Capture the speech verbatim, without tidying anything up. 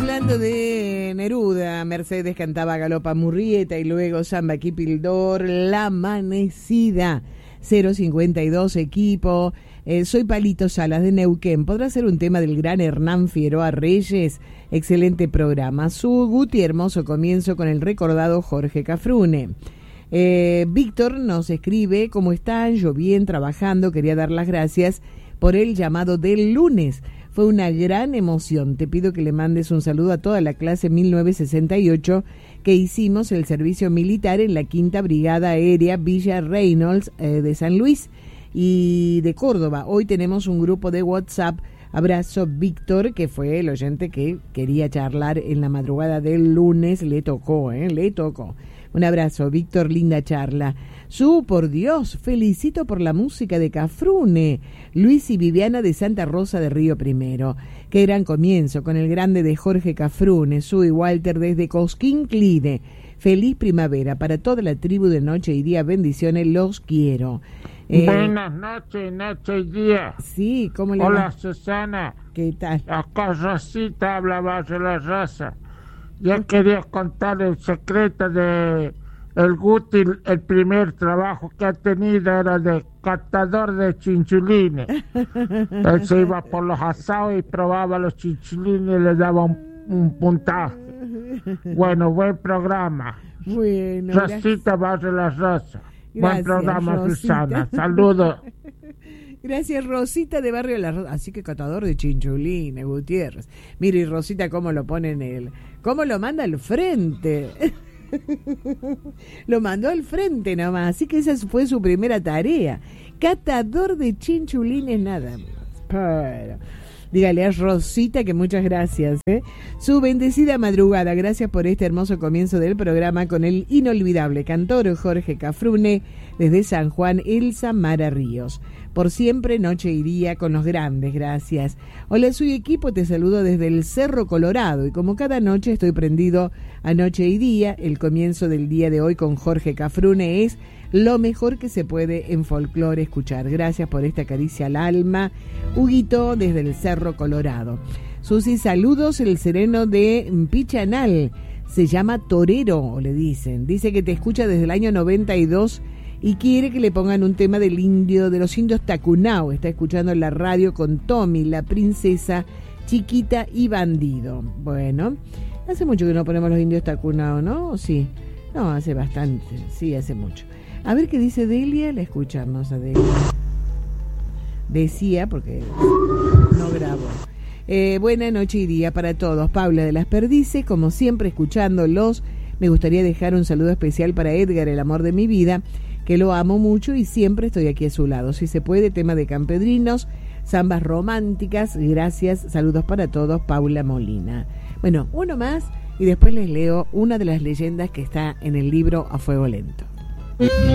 Hablando de Neruda, Mercedes cantaba Galopa Murrieta y luego Samba Kipildor, La Amanecida. Cero cincuenta y dos equipo. Eh, soy Palito Salas de Neuquén. ¿Podrá ser un tema del gran Hernán Figueroa Reyes? Excelente programa. Su Guti, hermoso comienzo con el recordado Jorge Cafrune. Eh, Víctor nos escribe: ¿cómo están? Yo bien, trabajando. Quería dar las gracias por el llamado del lunes. Fue una gran emoción. Te pido que le mandes un saludo a toda la clase mil novecientos sesenta y ocho que hicimos el servicio militar en la Quinta Brigada Aérea Villa Reynolds eh, de San Luis y de Córdoba. Hoy tenemos un grupo de WhatsApp. Abrazo, Víctor, que fue el oyente que quería charlar en la madrugada del lunes. Le tocó, ¿eh? Le tocó. Un abrazo, Víctor, linda charla. Su, por Dios, felicito por la música de Cafrune, Luis y Viviana de Santa Rosa de Río Primero. Qué gran comienzo con el grande de Jorge Cafrune, Su y Walter desde Cosquín Cline. Feliz primavera para toda la tribu de Noche y Día. Bendiciones, los quiero. Eh, Buenas noches, Noche y Día. Sí, ¿cómo le va? Hola, Susana. ¿Qué tal? Acá Rosita hablaba de la raza. Ya quería contar el secreto de el Guti. El primer trabajo que ha tenido era de catador de chinchulines. Él se iba por los asados y probaba los chinchulines y le daba un, un puntaje. Bueno, buen programa. Bueno, Rosita Barrio La Rosa. Buen programa, Rosita. Susana. Saludos. Gracias, Rosita de Barrio La Rosa. Así que catador de chinchulines, Gutiérrez. Mire, y Rosita cómo lo pone en él. Cómo lo manda al frente. Lo mandó al frente nomás. Así que esa fue su primera tarea. Catador de chinchulines nada más. Pero dígale a Rosita que muchas gracias, ¿eh? Su bendecida madrugada. Gracias por este hermoso comienzo del programa con el inolvidable cantor Jorge Cafrune desde San Juan, Elsa Mara Ríos. Por siempre, noche y día con los grandes, gracias. Hola, soy equipo, te saludo desde el Cerro Colorado y como cada noche estoy prendido a noche y día. El comienzo del día de hoy con Jorge Cafrune es lo mejor que se puede en folclore escuchar. Gracias por esta caricia al alma. Huguito desde el Cerro Colorado. Susi, saludos, el sereno de Pichanal. Se llama Torero, le dicen. Dice que te escucha desde el año noventa y dos y quiere que le pongan un tema del indio, de los indios Tacunao. Está escuchando en la radio con Tommy, la princesa, chiquita y bandido. Bueno, hace mucho que no ponemos los indios Tacunao, ¿no? Sí, no, hace bastante, sí, hace mucho. A ver qué dice Delia, la escuchamos a Delia. Decía, porque no grabo. Eh, buena noche y día para todos. Paula de las Perdices, como siempre, escuchándolos. Me gustaría dejar un saludo especial para Edgar, el amor de mi vida, que lo amo mucho y siempre estoy aquí a su lado. Si se puede, tema de campedrinos, zambas románticas, gracias, saludos para todos, Paula Molina. Bueno, uno más y después les leo una de las leyendas que está en el libro A Fuego Lento.